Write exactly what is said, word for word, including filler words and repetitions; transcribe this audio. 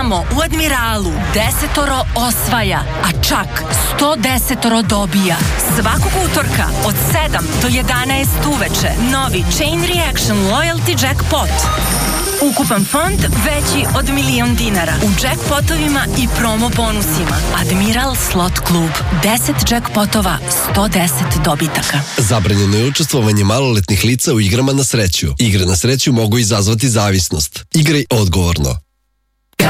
Samo u Admiralu desetoro osvaja, a čak sto desetoro dobija. Svakog utorka od sedam do jedanaest uveče novi Chain Reaction Loyalty Jackpot. Ukupan fond veći od milion dinara u jackpotovima i promo bonusima. Admiral Slot Klub. deset jackpotova, sto deset dobitaka. Zabranjeno je učestvovanje maloletnih lica u igrama na sreću. Igre na sreću mogu izazvati zavisnost. Igraj odgovorno.